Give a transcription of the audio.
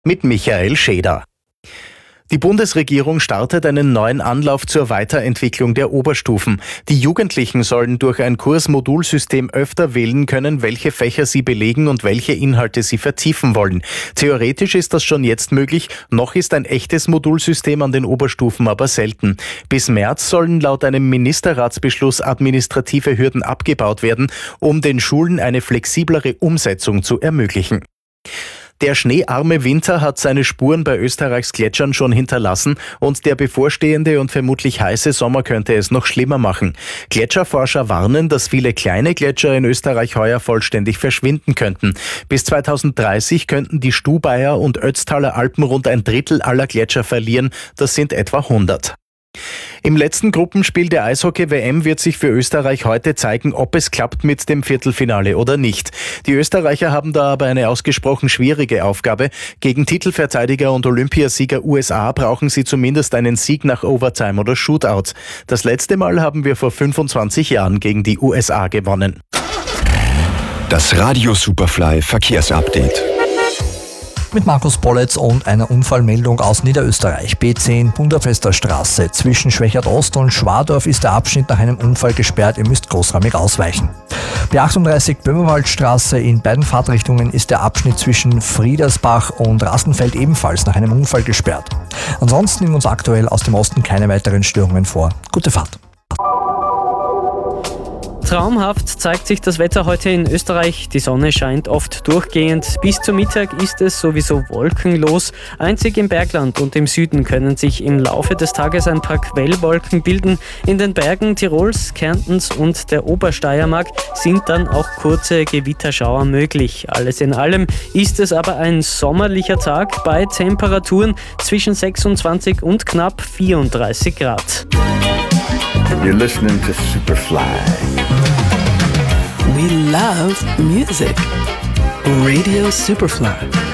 mit Michael Scheder. Die Bundesregierung startet einen neuen Anlauf zur Weiterentwicklung der Oberstufen. Die Jugendlichen sollen durch ein Kursmodulsystem öfter wählen können, welche Fächer sie belegen und welche Inhalte sie vertiefen wollen. Theoretisch ist das schon jetzt möglich, noch ist ein echtes Modulsystem an den Oberstufen aber selten. Bis März sollen laut einem Ministerratsbeschluss administrative Hürden abgebaut werden, um den Schulen eine flexiblere Umsetzung zu ermöglichen. Der schneearme Winter hat seine Spuren bei Österreichs Gletschern schon hinterlassen und der bevorstehende und vermutlich heiße Sommer könnte es noch schlimmer machen. Gletscherforscher warnen, dass viele kleine Gletscher in Österreich heuer vollständig verschwinden könnten. Bis 2030 könnten die Stubaier und Ötztaler Alpen rund ein Drittel aller Gletscher verlieren. Das sind etwa 100. Im letzten Gruppenspiel der Eishockey-WM wird sich für Österreich heute zeigen, ob es klappt mit dem Viertelfinale oder nicht. Die Österreicher haben da aber eine ausgesprochen schwierige Aufgabe. Gegen Titelverteidiger und Olympiasieger USA brauchen sie zumindest einen Sieg nach Overtime oder Shootout. Das letzte Mal haben wir vor 25 Jahren gegen die USA gewonnen. Das Radio Superfly Verkehrsupdate. Mit Markus Bolletz und einer Unfallmeldung aus Niederösterreich. B10 Budapester Straße. Zwischen Schwächert Ost und Schwadorf ist der Abschnitt nach einem Unfall gesperrt. Ihr müsst großräumig ausweichen. B38 Böhmerwaldstraße. In beiden Fahrtrichtungen ist der Abschnitt zwischen Friedersbach und Rastenfeld ebenfalls nach einem Unfall gesperrt. Ansonsten nehmen uns aktuell aus dem Osten keine weiteren Störungen vor. Gute Fahrt. Traumhaft zeigt sich das Wetter heute in Österreich. Die Sonne scheint oft durchgehend. Bis zum Mittag ist es sowieso wolkenlos. Einzig im Bergland und im Süden können sich im Laufe des Tages ein paar Quellwolken bilden. In den Bergen Tirols, Kärntens und der Obersteiermark sind dann auch kurze Gewitterschauer möglich. Alles in allem ist es aber ein sommerlicher Tag bei Temperaturen zwischen 26 und knapp 34 Grad. You're listening to Superfly. We love music. Radio Superfly.